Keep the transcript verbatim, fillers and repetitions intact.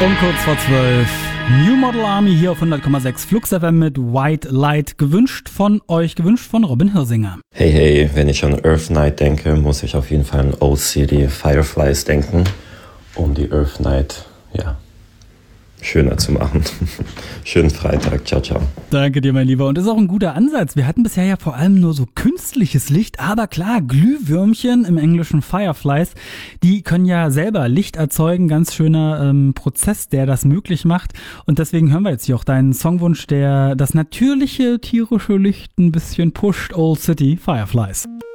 Um kurz vor zwölf. New Model Army hier auf hundert Komma sechs Flux F M mit White Light. Gewünscht von euch, gewünscht von Robin Hirsinger. Hey, hey, wenn ich an Earth Night denke, muss ich auf jeden Fall an Old City Fireflies denken, um die Earth Night, ja, schöner zu machen. Schönen Freitag, ciao, ciao. Danke dir, mein Lieber. Und das ist auch ein guter Ansatz. Wir hatten bisher ja vor allem nur so künstliches Licht, aber klar, Glühwürmchen, im Englischen Fireflies, die können ja selber Licht erzeugen. Ganz schöner ähm, Prozess, der das möglich macht. Und deswegen hören wir jetzt hier auch deinen Songwunsch, der das natürliche tierische Licht ein bisschen pusht. Old City Fireflies.